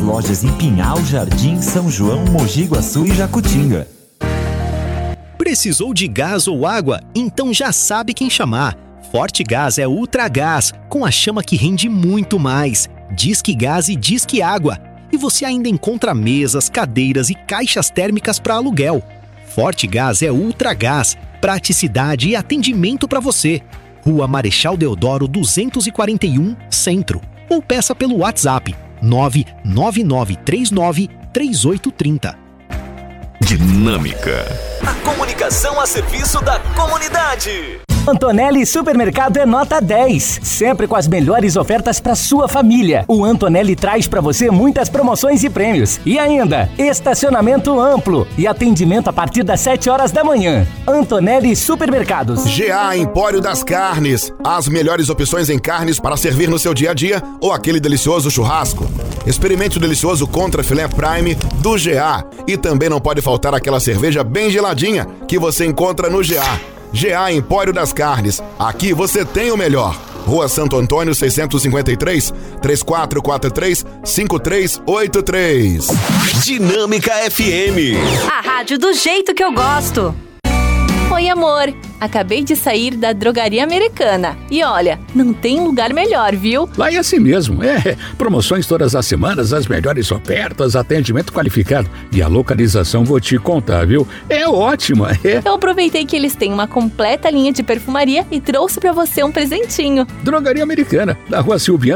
lojas em Pinhal, Jardim, São João, Mogi Guaçu e Jacutinga. Precisou de gás ou água? Então já sabe quem chamar. Forte Gás é Ultra Gás, com a chama que rende muito mais. Disque Gás e Disque Água. E você ainda encontra mesas, cadeiras e caixas térmicas para aluguel. Forte Gás é Ultra Gás, praticidade e atendimento para você. Rua Marechal Deodoro 241, Centro. Ou peça pelo WhatsApp 999393830. Dinâmica. A comunicação a serviço da comunidade. Antonelli Supermercado é nota 10, sempre com as melhores ofertas para sua família. O Antonelli traz para você muitas promoções e prêmios. E ainda, estacionamento amplo e atendimento a partir das 7 horas da manhã. Antonelli Supermercados. GA Empório das Carnes. As melhores opções em carnes para servir no seu dia a dia ou aquele delicioso churrasco. Experimente o delicioso Contra Filé Prime do GA. E também não pode faltar aquela cerveja bem geladinha que você encontra no GA. GA Empório das Carnes. Aqui você tem o melhor. Rua Santo Antônio 653, 3443-5383. Dinâmica FM. A rádio do jeito que eu gosto. Oi, amor. Acabei de sair da Drogaria Americana. E olha, não tem lugar melhor, viu? Lá é assim mesmo. Promoções todas as semanas, as melhores ofertas, atendimento qualificado. E a localização vou te contar, viu? É ótima. Eu aproveitei que eles têm uma completa linha de perfumaria e trouxe pra você um presentinho. Drogaria Americana, da Rua Silviana